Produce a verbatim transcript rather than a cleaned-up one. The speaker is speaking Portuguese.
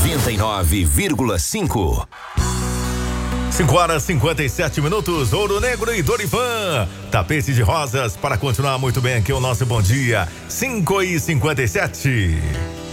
noventa e nove vírgula cinco. cinco horas e cinquenta e sete minutos, Ouro Negro e Dorivan. Tapete de rosas para continuar muito bem aqui o nosso bom dia. cinco e cinquenta e sete.